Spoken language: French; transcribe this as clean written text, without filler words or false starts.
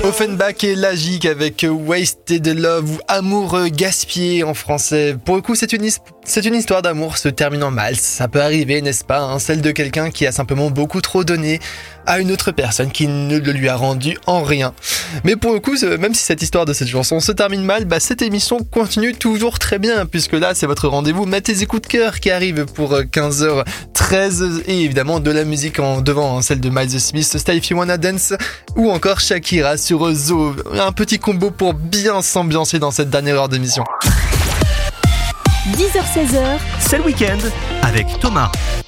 Offenbach et Lagique avec Wasted Love ou Amour gaspillé en français. Pour le coup, c'est une histoire d'amour se terminant mal. Ça peut arriver, n'est-ce pas, hein, celle de quelqu'un qui a simplement beaucoup trop donné à une autre personne qui ne le lui a rendu en rien. Mais pour le coup, même si cette histoire de cette chanson se termine mal, cette émission continue toujours très bien, puisque là, c'est votre rendez-vous Mets tes coups de cœur qui arrive pour 15h13 et évidemment de la musique en devant, hein, celle de Miles Smith, Stay If You Wanna Dance ou encore Shakira sur Zo. Un petit combo pour bien s'ambiancer dans cette dernière heure d'émission. 10h-16h, c'est le week-end avec Thomas.